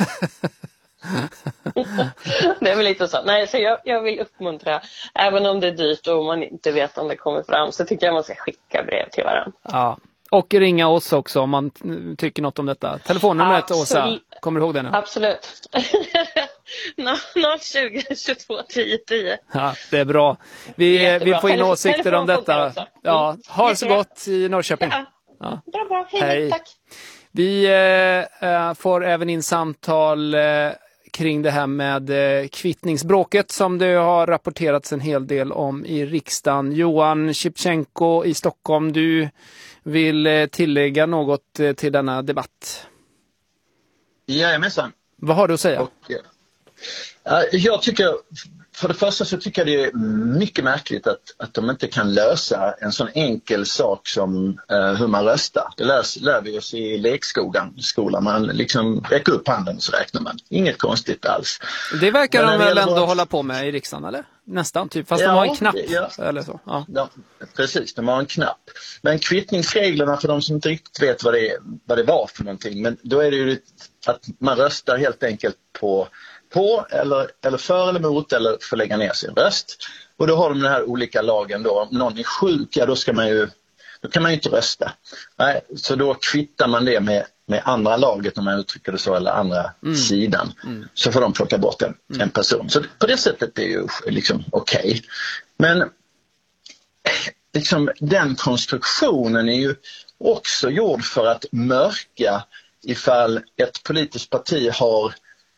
Det är väl lite så. Nej, så jag, jag vill uppmuntra, även om det är dyrt och man inte vet om det kommer fram, så tycker jag man ska skicka brev till varandra. Ja, och ringa oss också om man tycker något om detta. Telefonnumret, Absolut. Åsa, kommer du ihåg det nu? Absolut. noll tjugo tjugotvå tio tio. Ja, det är bra. Vi, vi får in åsikter om detta. Ja, ha det så gott i Norrköping. Ja, ja. Bra, bra. Hej, Hej. Tack. Vi eh, får även in samtal eh, kring det här med eh, kvittningsbråket som det har rapporterats en hel del om i riksdagen. Johan Shipchenko i Stockholm, du vill eh, tillägga något eh, till denna debatt? Jajamensan. Vad har du att säga? Och, ja, jag tycker, för det första så tycker jag det är mycket märkligt att, att de inte kan lösa en sån enkel sak som uh, hur man röstar. Det lär, lär vi oss i lekskolan. Skolan. Man liksom räcker upp handen och så räknar man. Inget konstigt alls. Det verkar Men de väl ändå att... hålla på med i riksdagen, eller? Nästan, typ. Fast ja, de har en knapp. Ja. Eller så. Ja. Ja, precis, de har en knapp. Men kvittningsreglerna, för de som inte riktigt vet vad det, vad det var för någonting. Men då är det ju att man röstar helt enkelt på på eller, eller för eller emot eller för lägga ner sin röst. Och då har de den här olika lagen då. Om någon är sjuk, ja då ska man ju, då kan man ju inte rösta. Nej, så då kvittar man det med, med andra laget, om man uttrycker det så, eller andra mm. sidan. Mm. Så får de plocka bort en, mm. en person. Så på det sättet är det ju liksom okej. Okay. Men liksom, den konstruktionen är ju också gjord för att mörka ifall ett politiskt parti har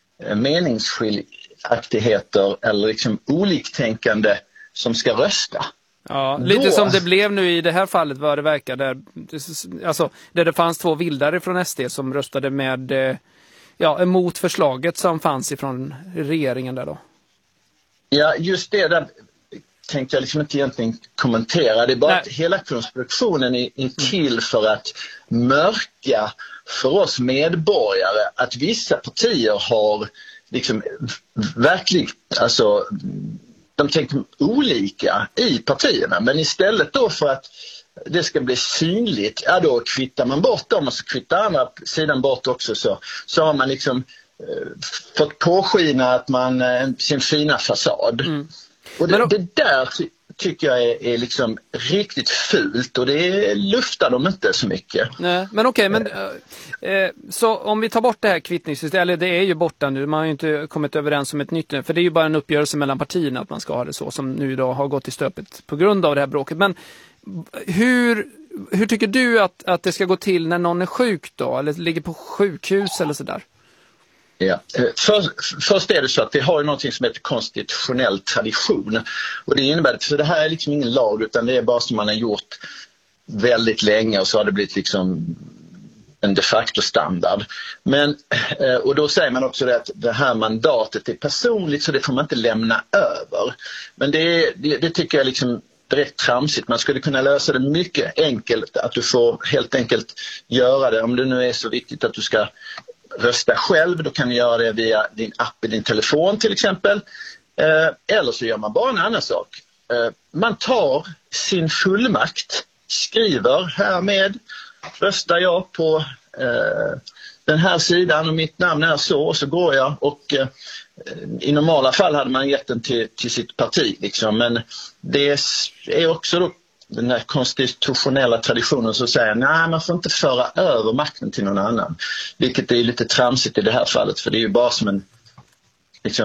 meningsskiljaktigheter eller liksom oliktänkande som ska rösta. Ja, lite Då... som det blev nu i det här fallet, vad det verkar, där, alltså, där det fanns två vildare från S D som röstade med ja, emot förslaget som fanns ifrån regeringen där då. Ja, just det där tänkte jag liksom inte egentligen kommentera. Det är bara Nej. Att hela konstruktionen är, är till för att mörka för oss medborgare att vissa partier har liksom verkligen, alltså de tänker olika i partierna, men istället då för att det ska bli synligt, ja då kvittar man bort dem och så kvittar andra sidan bort också, så, så har man liksom eh, fått påskina att man eh, sin fina fasad. Mm. Och det, då... det där ty- tycker jag är, är liksom riktigt fult, och det luftar de inte så mycket. Nej, men okej, okay, men eh, så om vi tar bort det här kvittningssystemet, eller det är ju borta nu, man har ju inte kommit överens om ett nytt nu, för det är ju bara en uppgörelse mellan partierna att man ska ha det så, som nu idag har gått i stöpet på grund av det här bråket. Men hur, hur tycker du att, att det ska gå till när någon är sjuk då, eller ligger på sjukhus eller sådär? Ja. För, först är det så att vi har ju någonting som heter konstitutionell tradition, och det innebär att, för det här är liksom ingen lag, utan det är bara som man har gjort väldigt länge, och så har det blivit liksom en de facto standard. Men, och då säger man också det att det här mandatet är personligt, så det får man inte lämna över. Men det, det, det tycker jag liksom direkt tramsigt. Man skulle kunna lösa det mycket enkelt, att du får helt enkelt göra det, om det nu är så viktigt att du ska rösta själv, då kan du göra det via din app i din telefon till exempel. Eh, eller så gör man bara en annan sak. Eh, man tar sin fullmakt, skriver härmed röstar jag på eh, den här sidan och mitt namn är så, och så går jag, och eh, i normala fall hade man gett den till, till sitt parti liksom. Men det är också då den här konstitutionella traditionen som säger nej, man får inte föra över makten till någon annan. Vilket är lite tramsigt i det här fallet, för det är ju bara som en liksom,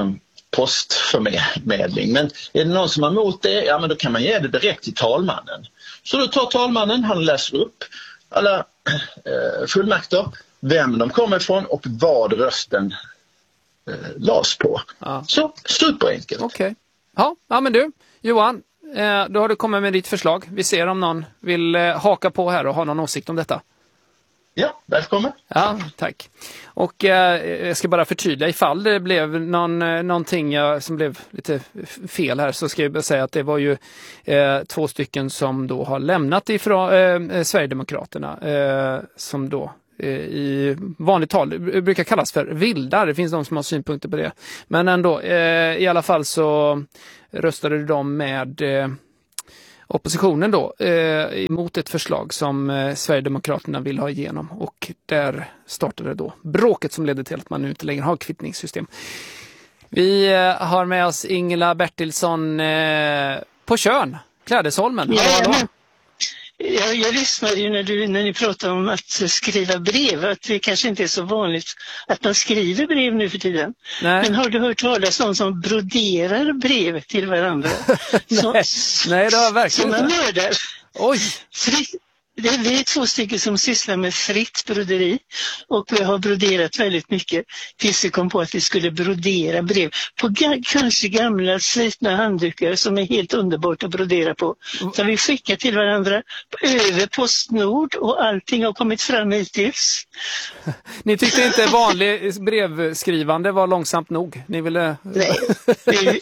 postförmedling. Men är det någon som har emot det, ja men då kan man ge det direkt till talmannen. Så då tar talmannen, han läser upp alla eh, fullmakter, vem de kommer ifrån och vad rösten eh, las på. Ja. Så superenkelt. Okej. Okay. Ja, ja, men du, Johan, eh, då har du kommit med ditt förslag. Vi ser om någon vill eh, haka på här och ha någon åsikt om detta. Ja, välkommen. Ja, tack. Och eh, jag ska bara förtydliga, ifall det blev någon, eh, någonting jag, som blev lite fel här, så ska jag bara säga att det var ju eh, två stycken som då har lämnat ifrån eh, Sverigedemokraterna, eh, som då eh, i vanligt tal brukar kallas för vildar. Det finns de som har synpunkter på det. Men ändå, eh, i alla fall så röstade de med... Eh, oppositionen då eh, emot ett förslag som eh, Sverigedemokraterna vill ha igenom, och där startade då bråket som ledde till att man nu inte längre har kvittningssystem. Vi eh, har med oss Ingela Bertilsson eh, på Tjörn, Klädesholmen. Ja, ja, jag, jag lyssnade ju när, du, när ni pratade om att skriva brev, att det kanske inte är så vanligt att man skriver brev nu för tiden. Nej. Men har du hört talas om som broderar brev till varandra? nej, så, nej, det var verkligen inte. Sådana mördar. Oj! Fritt, det är vi två stycken som sysslar med fritt broderi, och vi har broderat väldigt mycket tills vi kom på att vi skulle brodera brev på ga- kanske gamla slitna handdukar som är helt underbart att brodera på. Så vi skickar till varandra över Postnord, och allting har kommit fram hittills. Ni tyckte inte vanlig brevskrivande var långsamt nog? Ni ville... Nej, vi,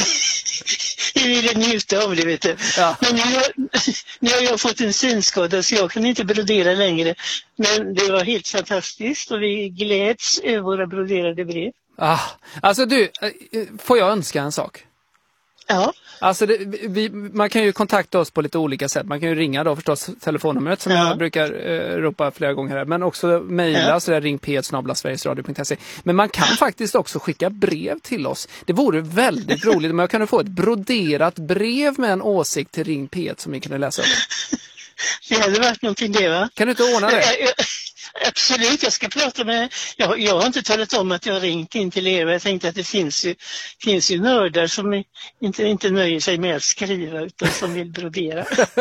vi ville njuta av det, vet du. Ja. Men nu har, nu har jag fått en synskada så jag kan inte brodera längre. Men det var helt fantastiskt och vi gläds över våra broderade brev. Ah, alltså du, får jag önska en sak? Ja. Alltså det, vi, man kan ju kontakta oss på lite olika sätt. Man kan ju ringa då förstås telefonnumret som ja. jag brukar eh, ropa flera gånger här. Men också mejla, ja. så där ring p ett snabel-a sverigesradio punkt se. Men man kan faktiskt också skicka brev till oss. Det vore väldigt roligt om jag kunde få ett broderat brev med en åsikt till ring P ett som vi kunde läsa upp. Det hade varit någonting det, va? Kan du inte ordna det? Absolut, jag ska prata med... Jag, jag har inte talat om att jag har ringt in till er. Jag tänkte att det finns ju, finns ju nördar som inte, inte nöjer sig med att skriva utan som vill brodera.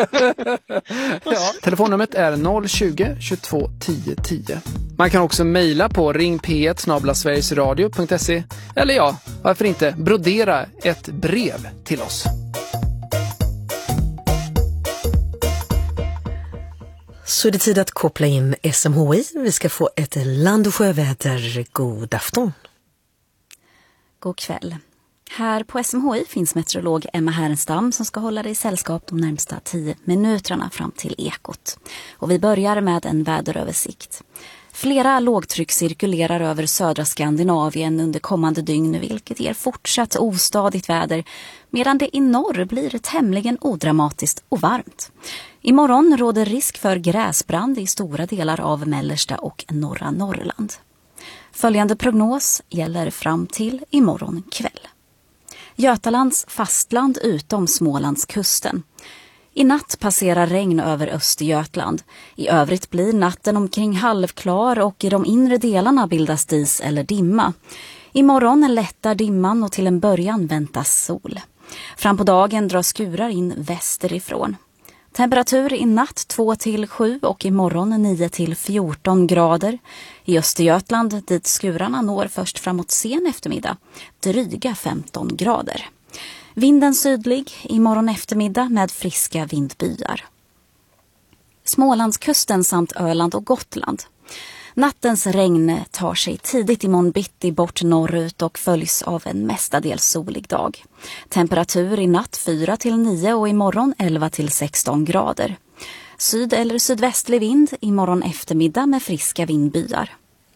Ja. Telefonnumret är noll tjugo, tjugotvå, tio, tio. Man kan också mejla på ring p ett snabel-a sverigesradio punkt se. Eller ja, varför inte brodera ett brev till oss. Så är det tid att koppla in S M H I. Vi ska få ett land- och sjöväder. God afton. God kväll. Här på S M H I finns meteorolog Emma Härenstam som ska hålla dig i sällskap de närmsta tio minuterna fram till Ekot. Och vi börjar med en väderöversikt. Flera lågtryck cirkulerar över södra Skandinavien under kommande dygn, vilket ger fortsatt ostadigt väder, medan det i norr blir tämligen odramatiskt och varmt. Imorgon råder risk för gräsbrand i stora delar av mellersta och norra Norrland. Följande prognos gäller fram till imorgon kväll. Götalands fastland utom Smålandskusten. I natt passerar regn över Östergötland. I övrigt blir natten omkring halvklar och i de inre delarna bildas dis eller dimma. Imorgon lättar dimman och till en början väntas sol. Fram på dagen drar skurar in västerifrån. Temperatur i natt två till sju och imorgon nio till fjorton grader. I Östergötland dit skurarna når först framåt sen eftermiddag, dryga femton grader. Vinden sydlig imorgon eftermiddag med friska vindbyar. Smålandskusten samt Öland och Gotland. Nattens regn tar sig tidigt imorgon bitti bort norrut och följs av en mestadels solig dag. Temperatur i natt fyra till nio och imorgon elva till sexton grader. Syd- eller sydvästlig vind imorgon eftermiddag med friska vindbyar.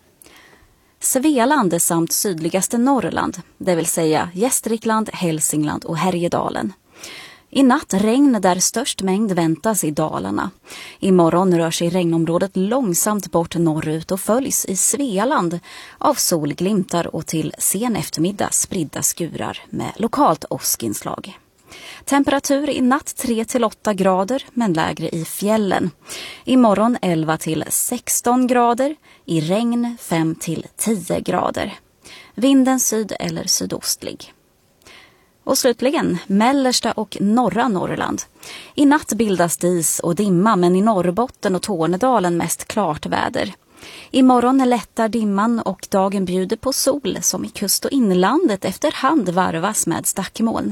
Svealand samt sydligaste Norrland, det vill säga Gästrikland, Hälsingland och Härjedalen. I natt regn där störst mängd väntas i Dalarna. Imorgon rör sig regnområdet långsamt bort norrut och följs i Svealand av solglimtar och till sen eftermiddag spridda skurar med lokalt åskinslag. Temperatur i natt tre till åtta grader men lägre i fjällen. Imorgon elva till sexton grader, i regn fem till tio grader. Vinden syd- eller sydostlig. Och slutligen, mellersta och norra Norrland. I natt bildas dis och dimma, men i Norrbotten och Tornedalen mest klart väder. Imorgon lättar dimman och dagen bjuder på sol som i kust- och inlandet efterhand varvas med stackmoln.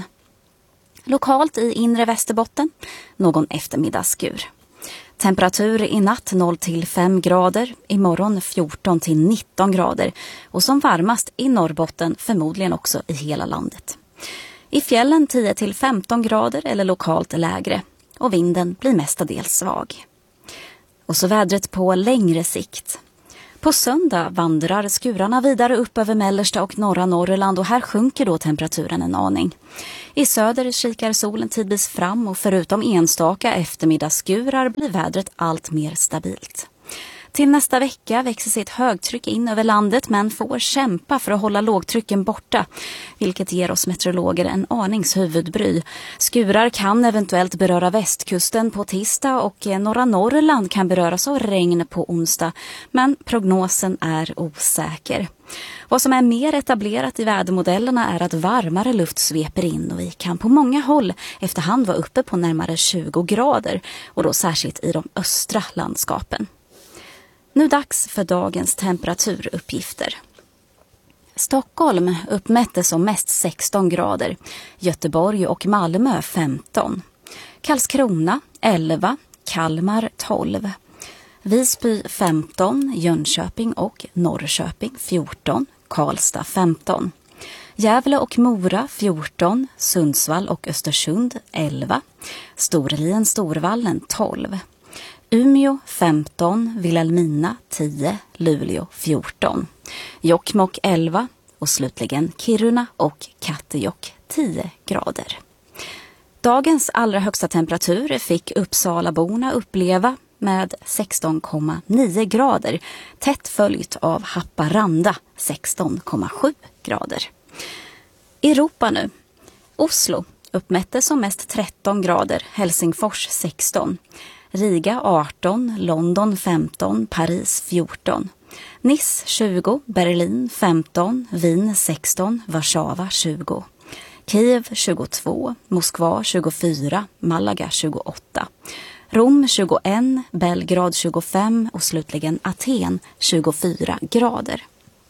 Lokalt i inre Västerbotten, någon eftermiddagsskur. Temperatur i natt noll till fem grader, imorgon fjorton till nitton grader och som varmast i Norrbotten förmodligen också i hela landet. I fjällen tio till femton grader eller lokalt lägre och vinden blir mestadels svag. Och så vädret på längre sikt. På söndag vandrar skurarna vidare upp över mellersta och norra Norrland och här sjunker då temperaturen en aning. I söder kikar solen tidvis fram och förutom enstaka eftermiddagsskurar blir vädret allt mer stabilt. Till nästa vecka växer sig ett högtryck in över landet men får kämpa för att hålla lågtrycken borta, vilket ger oss meteorologer en anings huvudbry. Skurar kan eventuellt beröra västkusten på tisdag och norra Norrland kan beröras av regn på onsdag, men prognosen är osäker. Vad som är mer etablerat i vädermodellerna är att varmare luft sveper in och vi kan på många håll efterhand vara uppe på närmare tjugo grader och då särskilt i de östra landskapen. Nu dags för dagens temperaturuppgifter. Stockholm uppmätte som mest sexton grader, Göteborg och Malmö femton, Karlskrona elva, Kalmar tolv, Visby femton, Jönköping och Norrköping fjorton, Karlstad femton, Gävle och Mora fjorton, Sundsvall och Östersund elva, Storlien Storvallen tolv, Umeå femton, Vilhelmina tio, Luleå fjorton, Jokkmokk elva och slutligen Kiruna och Kattejock tio grader. Dagens allra högsta temperatur fick Uppsalaborna uppleva med sexton komma nio grader, tätt följt av Haparanda sexton komma sju grader. Europa nu. Oslo uppmätte som mest tretton grader, Helsingfors sexton, Riga arton, London femton, Paris fjorton, Nice tjugo, Berlin femton, Wien sexton, Warszawa tjugo, Kiev tjugotvå, Moskva tjugofyra, Malaga tjugoåtta, Rom tjugoett, Belgrad tjugofem och slutligen Aten tjugofyra grader.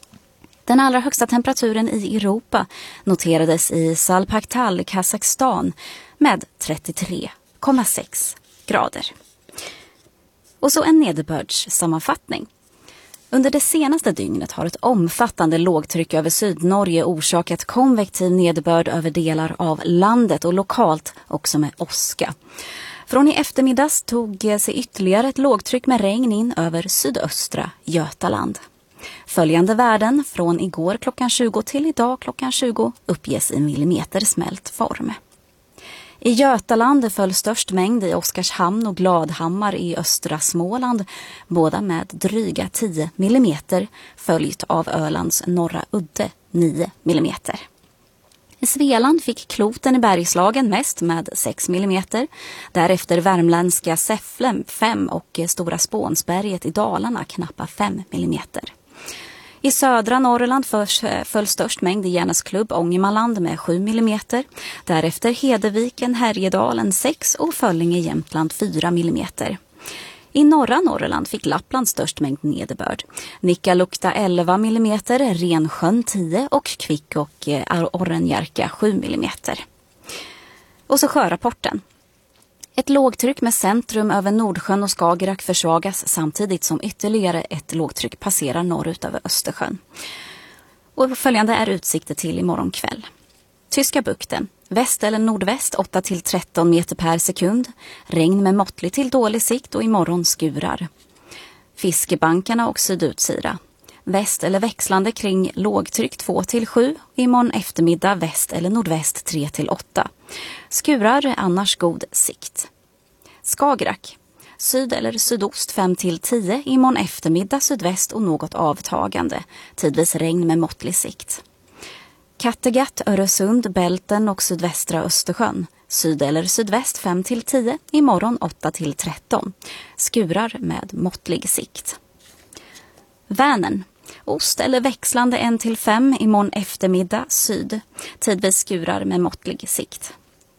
Den allra högsta temperaturen i Europa noterades i Salpakhtal, Kazakstan med trettiotre komma sex grader. Och så en nederbördssammanfattning. Under det senaste dygnet har ett omfattande lågtryck över Sydnorge orsakat konvektiv nederbörd över delar av landet och lokalt också med åska. Från i eftermiddags tog sig ytterligare ett lågtryck med regn in över sydöstra Götaland. Följande värden från igår klockan tjugo till idag klockan tjugo uppges i millimetersmält form. I Götaland föll störst mängd i Oskarshamn och Gladhammar i östra Småland, båda med dryga tio millimeter, följt av Ölands norra udde nio millimeter. I Svealand fick Kloten i Bergslagen mest med sex millimeter, därefter värmländska Säffle fem och Stora Spånsberget i Dalarna knappa fem millimeter. I södra Norrland föll störst mängd i Järnäsklubb Ångermanland med sju millimeter, därefter Hedeviken, Härjedalen sex och Föllinge Jämtland fyra millimeter. I norra Norrland fick Lappland störst mängd nederbörd. Nikkaluokta elva millimeter, Rensjön tio och Kvick och Orrenjärka sju millimeter. Och så sjörapporten. Ett lågtryck med centrum över Nordsjön och Skagerrak försvagas samtidigt som ytterligare ett lågtryck passerar norrut över Östersjön. Och följande är utsikter till imorgon kväll. Tyska bukten. Väst eller nordväst åtta till tretton meter per sekund. Regn med måttlig till dålig sikt och imorgon skurar. Fiskebankarna och sydutsida. Väst eller växlande kring lågtryck två till sju. Imorgon eftermiddag väst eller nordväst tre till åtta. Skurar annars god sikt. Skagerrak. Syd eller sydost fem till tio. Imorgon eftermiddag sydväst och något avtagande. Tidvis regn med måttlig sikt. Kattegatt, Öresund, Bälten och sydvästra Östersjön. Syd eller sydväst fem till tio. Imorgon åtta till tretton. Skurar med måttlig sikt. Vänern. Ost eller växlande en till fem imorgon eftermiddag syd. Tidvis skurar med måttlig sikt.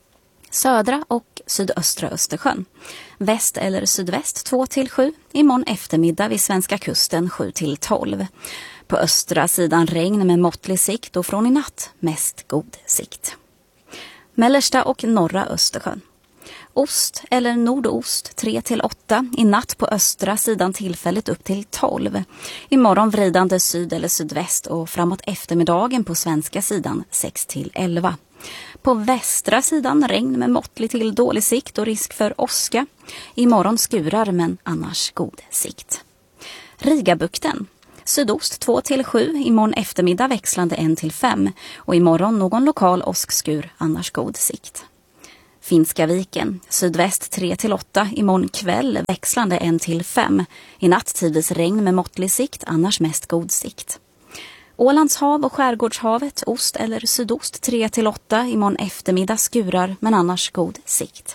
Södra och sydöstra Östersjön. Väst eller sydväst två till sju. Imorgon eftermiddag vid svenska kusten sju till tolv. På östra sidan regn med måttlig sikt och från i natt mest god sikt. Mellersta och norra Östersjön. Ost eller nordost tre till åtta. I natt på östra sidan tillfälligt upp till tolv. Imorgon vridande syd eller sydväst och framåt eftermiddagen på svenska sidan sex till elva. På västra sidan regn med måttlig till dålig sikt och risk för åska. Imorgon skurar men annars god sikt. Rigabukten. Sydost två till sju, imorgon eftermiddag växlande en till fem och imorgon någon lokal åskskur, annars god sikt. Finska viken, sydväst tre till åtta, imorgon kväll växlande en till fem. I natt tidvis regn med måttlig sikt, annars mest god sikt. Ålands hav och skärgårdshavet, ost eller sydost tre till åtta, imorgon eftermiddag skurar men annars god sikt.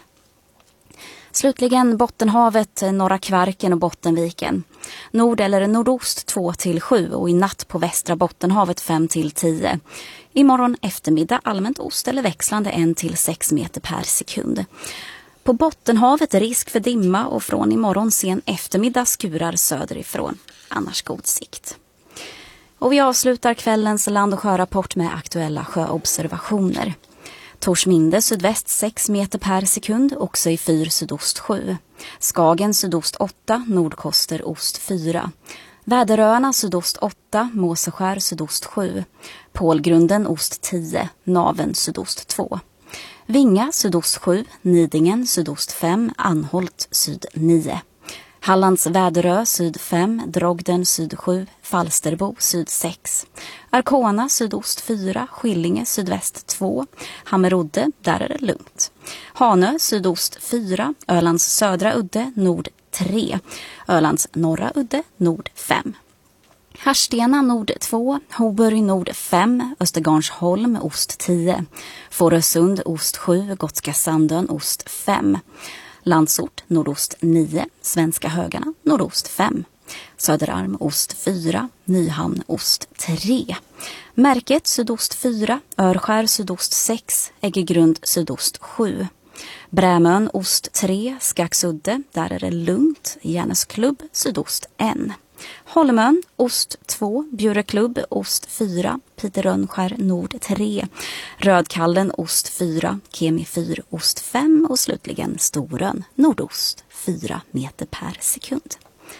Slutligen Bottenhavet, norra Kvarken och Bottenviken. Nord eller nordost två till sju och i natt på västra Bottenhavet fem till tio. Imorgon eftermiddag allmänt ost eller växlande en till sex meter per sekund. På Bottenhavet risk för dimma och från imorgon sen eftermiddag skurar söderifrån. Annars god sikt. Och vi avslutar kvällens land- och sjörapport med aktuella sjöobservationer. Torsminde sydväst sex meter per sekund, också i fyr sydost sju. Skagen sydost åtta, Nordkoster ost fyra. Väderöarna sydost åtta, Måseskär sydost sju. Pålgrunden ost tio, Naven sydost två. Vinga sydost sju, Nidingen sydost fem, Anholt syd nio. Hallands Väderö syd fem, Drogden syd sju, Falsterbo syd sex. Arkona sydost fyra, Skillinge sydväst två, Hammerodde, där är det lugnt. Hanö sydost fyra, Ölands södra udde nord tre, Ölands norra udde nord fem. Harstena nord två, Hoburg nord fem, Östergarnsholm ost tio, Fårösund ost sju, Gotska Sandön ost fem. Landsort nordost nio, Svenska Högarna nordost fem. Söderarm ost fyra, Nyhamn ost tre. Märket sydost fyra, Örskär sydost sex, Äggegrund sydost sju. Brämön ost tre, Skaxudde, där är det lugnt, Järnesklubb sydost ett. Holmön ost två, Bjureklubb ost fyra, Piterönskär nord tre, Rödkallen ost fyra, Kemi fyra ost fem och slutligen Storön nordost fyra meter per sekund.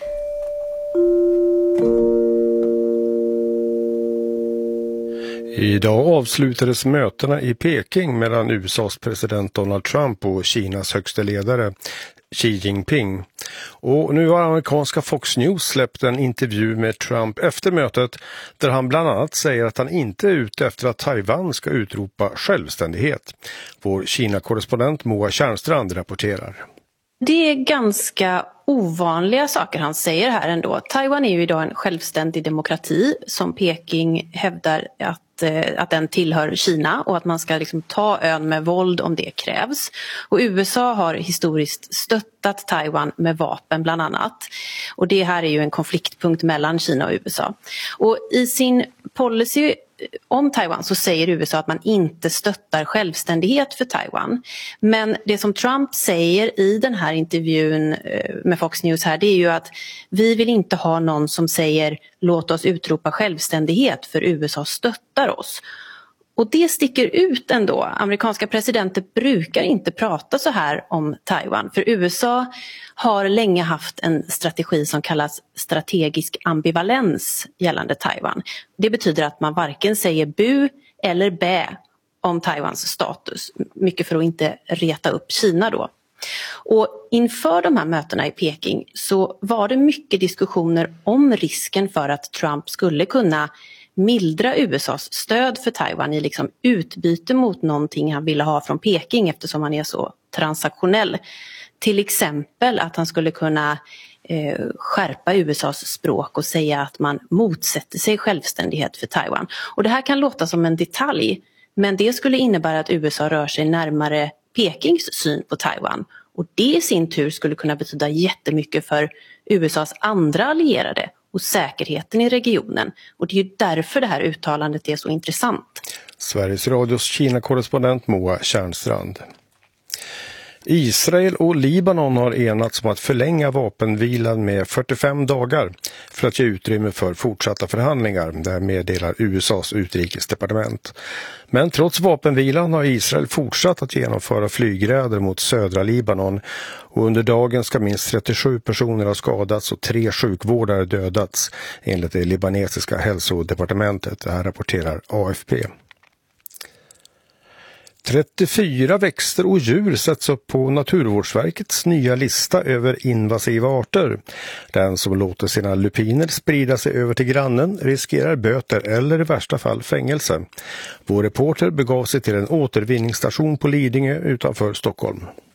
Idag avslutades mötena i Peking mellan U S A:s president Donald Trump och Kinas högsta ledare Xi Jinping. Och nu har amerikanska Fox News släppt en intervju med Trump efter mötet där han bland annat säger att han inte är ute efter att Taiwan ska utropa självständighet. Vår Kina-korrespondent Moa Tjärnstrand rapporterar. Det är ganska ovanliga saker han säger här ändå. Taiwan är ju idag en självständig demokrati som Peking hävdar att, eh, att den tillhör Kina och att man ska liksom ta ön med våld om det krävs. Och U S A har historiskt stöttat Taiwan med vapen bland annat. Och det här är ju en konfliktpunkt mellan Kina och U S A. Och i sin policy om Taiwan så säger U S A att man inte stöttar självständighet för Taiwan. Men det som Trump säger i den här intervjun med Fox News här, det är ju att vi vill inte ha någon som säger låt oss utropa självständighet för U S A stöttar oss. Och det sticker ut ändå. Amerikanska presidenter brukar inte prata så här om Taiwan. För U S A har länge haft en strategi som kallas strategisk ambivalens gällande Taiwan. Det betyder att man varken säger bu eller bä om Taiwans status. Mycket för att inte reta upp Kina då. Och inför de här mötena i Peking så var det mycket diskussioner om risken för att Trump skulle kunna mildra U S A:s stöd för Taiwan i liksom utbyte mot någonting han ville ha från Peking eftersom han är så transaktionell. Till exempel att han skulle kunna eh, skärpa U S A:s språk och säga att man motsätter sig självständighet för Taiwan. Och det här kan låta som en detalj, men det skulle innebära att U S A rör sig närmare Pekings syn på Taiwan. Och det i sin tur skulle kunna betyda jättemycket för U S A:s andra allierade och säkerheten i regionen. Och det är ju därför det här uttalandet är så intressant. Sveriges Radios Kina-korrespondent Moa Tjärnstrand. Israel och Libanon har enats om att förlänga vapenvilan med fyrtiofem dagar för att ge utrymme för fortsatta förhandlingar. Det meddelar U S A:s utrikesdepartement. Men trots vapenvilan har Israel fortsatt att genomföra flygräder mot södra Libanon och under dagen ska minst trettiosju personer ha skadats och tre sjukvårdare dödats enligt det libanesiska hälsodepartementet. Det här rapporterar A F P. trettiofyra växter och djur sätts upp på Naturvårdsverkets nya lista över invasiva arter. Den som låter sina lupiner sprida sig över till grannen riskerar böter eller i värsta fall fängelse. Vår reporter begav sig till en återvinningsstation på Lidingö utanför Stockholm.